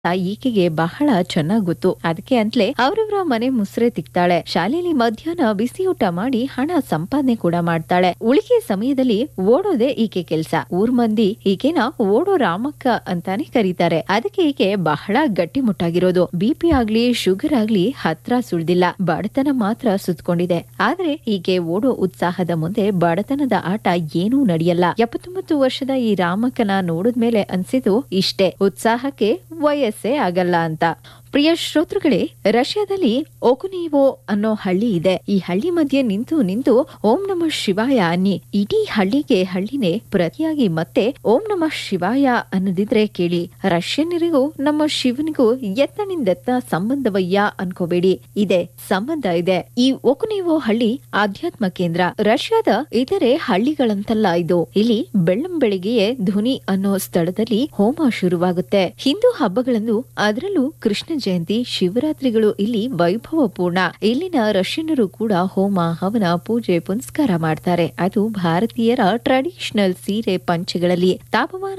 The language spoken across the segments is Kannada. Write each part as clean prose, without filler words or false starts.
ಈಕೆಗೆ ಬಹಳ ಚೆನ್ನಾಗ್ ಗೊತ್ತು. ಅದಕ್ಕೆ ಅಂತಲೇ ಅವ್ರವ್ರ ಮನೆ ಮುಸ್ರೆ ತಿಕ್ತಾಳೆ. ಶಾಲೆಯಲ್ಲಿ ಮಧ್ಯಾಹ್ನ ಬಿಸಿಯೂಟ ಮಾಡಿ ಹಣ ಸಂಪಾದನೆ ಕೂಡ ಮಾಡ್ತಾಳೆ. ಉಳಿಕೆ ಸಮಯದಲ್ಲಿ ಓಡೋದೇ ಈಕೆ ಕೆಲ್ಸ. ಊರ್ ಮಂದಿ ಈಕೆನ ಓಡೋ ರಾಮಕ್ಕ ಅಂತಾನೆ ಕರೀತಾರೆ. ಅದಕ್ಕೆ ಈಕೆ ಬಹಳ ಗಟ್ಟಿಮುಟ್ಟಾಗಿರೋದು. ಬಿಪಿ ಆಗ್ಲಿ ಶುಗರ್ ಆಗ್ಲಿ ಹತ್ರ ಸುಳ್ದಿಲ್ಲ, ಬಡತನ ಮಾತ್ರ ಸುತ್ಕೊಂಡಿದೆ. ಆದ್ರೆ ಈಕೆ ಓಡೋ ಉತ್ಸಾಹದ ಮುಂದೆ ಬಡತನದ ಆಟ ಏನೂ ನಡೆಯಲ್ಲ. 79 ವರ್ಷದ ಈ ರಾಮಕ್ಕನ ನೋಡಿದ್ಮೇಲೆ ಅನ್ಸಿದ್ದು ಇಷ್ಟೇ, ಉತ್ಸಾಹಕ್ಕೆ ವಯಸ್ಸೇ ಆಗಲ್ಲ ಅಂತ. ಪ್ರಿಯ ಶ್ರೋತೃಗಳೇ, ರಷ್ಯಾದಲ್ಲಿ ಒಕುನೇವೋ ಅನ್ನೋ ಹಳ್ಳಿ ಇದೆ. ಈ ಹಳ್ಳಿ ಮಧ್ಯೆ ನಿಂತು ನಿಂತು ಓಂ ನಮಃ ಶಿವಾಯ ಅನ್ನಿ. ಇಡೀ ಹಳ್ಳಿನೇ ಪ್ರತಿಯಾಗಿ ಮತ್ತೆ ಓಂ ನಮಃ ಶಿವಾಯ ಅನ್ನದಿದ್ರೆ ಕೇಳಿ. ರಷ್ಯನ್ನರಿಗೂ ನಮ್ಮ ಶಿವನಿಗೂ ಎತ್ತನಿಂದೆತ್ತ ಸಂಬಂಧವಯ್ಯ ಅನ್ಕೋಬೇಡಿ, ಇದೆ, ಸಂಬಂಧ ಇದೆ. ಈ ಒಕುನೇವೋ ಹಳ್ಳಿ ಆಧ್ಯಾತ್ಮ ಕೇಂದ್ರ. ರಷ್ಯಾದ ಇತರೆ ಹಳ್ಳಿಗಳಂತಲ್ಲ ಇದು. ಇಲ್ಲಿ ಬೆಳ್ಳಂಬೆಳಿಗ್ಗೆಯೇ ಧ್ವನಿ ಅನ್ನೋ ಸ್ಥಳದಲ್ಲಿ ಹೋಮ ಶುರುವಾಗುತ್ತೆ. ಹಿಂದೂ ಹಬ್ಬಗಳಂದು, ಅದರಲ್ಲೂ ಕೃಷ್ಣ ಜಯಂತಿ, ಶಿವರಾತ್ರಿಗಳು ಇಲ್ಲಿ ವೈಭವಪೂರ್ಣ. ಇಲ್ಲಿನ ರಷ್ಯನ್ನರು ಕೂಡ ಹೋಮ ಹವನ ಪೂಜೆ ಪುನಸ್ಕಾರ ಮಾಡ್ತಾರೆ. ಅದು ಭಾರತೀಯರ ಟ್ರೆಡಿಷನಲ್ ಸೀರೆ ಪಂಚೆಗಳಲ್ಲಿ. ತಾಪಮಾನ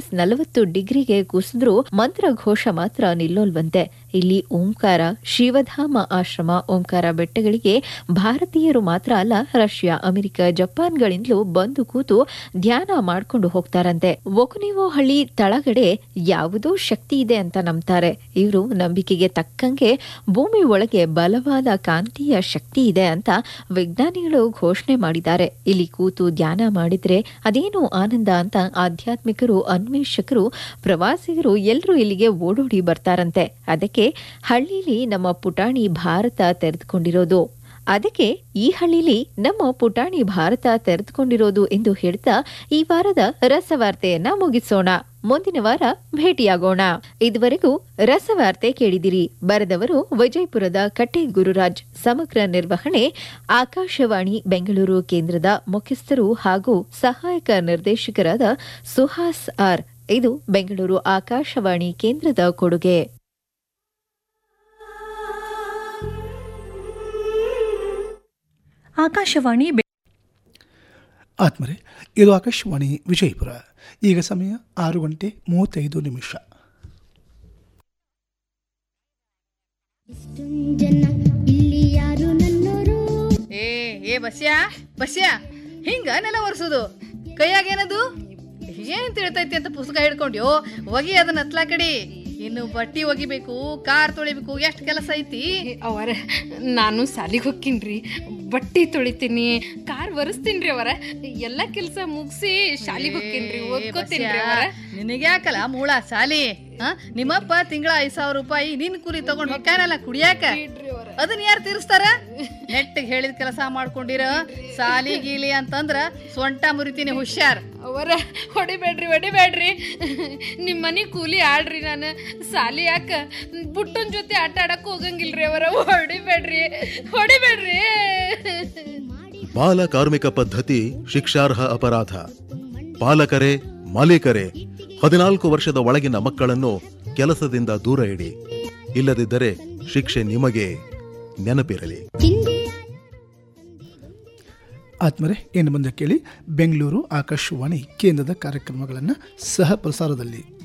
-40 ಡಿಗ್ರಿಗೆ ಕುಸಿದ್ರೂ ಮಂತ್ರ ಘೋಷ ಮಾತ್ರ ನಿಲ್ಲೋಲ್ವಂತೆ. ಇಲ್ಲಿ ಓಂಕಾರ, ಶಿವಧಾಮ ಆಶ್ರಮ, ಓಂಕಾರ ಬೆಟ್ಟಗಳಿಗೆ ಭಾರತೀಯರು ಮಾತ್ರ ಅಲ್ಲ, ರಷ್ಯಾ, ಅಮೆರಿಕ, ಜಪಾನ್ಗಳಿಂದಲೂ ಬಂದು ಕೂತು ಧ್ಯಾನ ಮಾಡ್ಕೊಂಡು ಹೋಗ್ತಾರಂತೆ. ಒಕುನೇವೋ ಹಳ್ಳಿ ತಳಗಡೆ ಯಾವುದೋ ಶಕ್ತಿ ಇದೆ ಅಂತ ನಂಬ್ತಾರೆ. ಇವರು ನಂಬಿಕೆಗೆ ತಕ್ಕಂಗೆ ಭೂಮಿ ಒಳಗೆ ಬಲವಾದ ಕಾಂತೀಯ ಶಕ್ತಿ ಇದೆ ಅಂತ ವಿಜ್ಞಾನಿಗಳು ಘೋಷಣೆ ಮಾಡಿದ್ದಾರೆ. ಇಲ್ಲಿ ಕೂತು ಧ್ಯಾನ ಮಾಡಿದ್ರೆ ಅದೇನು ಆನಂದ ಅಂತ ಆಧ್ಯಾತ್ಮಿಕರು, ಅನ್ವೇಷಕರು, ಪ್ರವಾಸಿಗರು ಎಲ್ಲರೂ ಇಲ್ಲಿಗೆ ಓಡೋಡಿ ಬರ್ತಾರಂತೆ. ಅದಕ್ಕೆ ಹಳ್ಳಿಲಿ ನಮ್ಮ ಪುಟಾಣಿ ಭಾರತ ತೆರೆದುಕೊಂಡಿರೋದು. ಅದಕ್ಕೆ ಈ ಹಳ್ಳಿಲಿ ನಮ್ಮ ಪುಟಾಣಿ ಭಾರತ ತೆರೆದುಕೊಂಡಿರೋದು ಎಂದು ಹೇಳ್ತಾ ಈ ವಾರದ ರಸವಾರ್ತೆಯನ್ನ ಮುಗಿಸೋಣ. ಮುಂದಿನ ವಾರ ಭೇಟಿಯಾಗೋಣ. ಇದುವರೆಗೂ ರಸವಾರ್ತೆ ಕೇಳಿದಿರಿ. ಬರೆದವರು ವಿಜಯಪುರದ ಕಟ್ಟೆ ಗುರುರಾಜ್. ಸಮಗ್ರ ನಿರ್ವಹಣೆ ಆಕಾಶವಾಣಿ ಬೆಂಗಳೂರು ಕೇಂದ್ರದ ಮುಖ್ಯಸ್ಥರು ಹಾಗೂ ಸಹಾಯಕ ನಿರ್ದೇಶಕರಾದ ಸುಹಾಸ್ ಆರ್. ಇದು ಬೆಂಗಳೂರು ಆಕಾಶವಾಣಿ ಕೇಂದ್ರದ ಕೊಡುಗೆ. ಆಕಾಶವಾಣಿ ಆತ್ಮರೆ, ಇದು ಆಕಾಶವಾಣಿ ವಿಜಯಪುರ. ಈಗ ಸಮಯ 6:35. ಏ ಬಸ್ಯಾ ಹಿಂಗ ನೆಲ ಒರೆಸೋದು ಕೈಯಾಗೇನದು ಏನ್ ತಿಳ್ತೈತಿ ಅಂತ ಪುಸ್ತಕ ಹಿಡ್ಕೊಂಡ್ಯೋ, ಒಗಿ ಅದನ್ನ ಹತ್ಲಾ ಕಡಿ. ಇನ್ನು ಬಟ್ಟಿ ಒಗಿಬೇಕು, ಕಾರ್ ತೊಳಿಬೇಕು, ಎಷ್ಟು ಕೆಲಸ ಐತಿ. ಅವರ ನಾನು ಸಾಲಿಗೆ ಹೋಗ್ತೀನಿ, ಬಟ್ಟಿ ತೊಳಿತೀನಿ, ಕಾರ್ ಒರೆಸ್ತೀನಿ ಅವರ. ಎಲ್ಲ ಕೆಲಸ ಮುಗಿಸಿ ಶಾಲಿಗೆ ಹೋಗ್ತೀನಿ, ಓದ್ಕೋತೀನಿ ಅವರ. ನಿನಗ್ಯಾಕಲ್ಲ ಮೂಳ ಸಾಲಿ? ನಿಮ್ಮಪ್ಪ ತಿಂಗಳ 5,000 ರೂಪಾಯಿ ನಿನ್ ಕೂಲಿ ತಗೊಂಡ್ ಹೊಕ್ಕಾನಲ್ಲ ಕುಡಿಯಾಕ, ಅದನ್ನ ಯಾರು ತೀರಿಸ್ತಾರ? ನೆಟ್ಟಿಗೆ ಹೇಳಿದ ಕೆಲಸ ಮಾಡ್ಕೊಂಡಿರ. ಸಾಲಿ ಗೀಲಿ ಅಂತಂದ್ರ ಸೊಂಟ ಮುರಿತೀನಿ, ಹುಷಾರ್. ಅವರ ಹೊಡಿಬೇಡ್ರಿ, ನಿಮ್ ಮನಿ ಕೂಲಿ ಆಡ್ರಿ. ನಾನು ಸಾಲಿ ಯಾಕ ಬುಟ್ಟನ್ ಜೊತೆ ಆಟ ಆಡಕ್ ಹೋಗಂಗಿಲ್ರಿ ಅವರ. ಹೊಡಿಬೇಡ್ರಿ. ಬಾಲ ಕಾರ್ಮಿಕ ಪದ್ಧತಿ ಶಿಕ್ಷಾರ್ಹ ಅಪರಾಧ. ಪಾಲಕರೇ, ಮಾಲೀಕರೇ, 14 ವರ್ಷದ ಒಳಗಿನ ಮಕ್ಕಳನ್ನು ಕೆಲಸದಿಂದ ದೂರ ಇಡಿ. ಇಲ್ಲದಿದ್ದರೆ ಶಿಕ್ಷೆ ನಿಮಗೆ. ನೆನಪಿರಲಿ. ಆತ್ಮರೆ, ಇನ್ನು ಮುಂದೆ ಕೇಳಿ ಬೆಂಗಳೂರು ಆಕಾಶವಾಣಿ ಕೇಂದ್ರದ ಕಾರ್ಯಕ್ರಮಗಳನ್ನು ಸಹ ಪ್ರಸಾರದಲ್ಲಿ.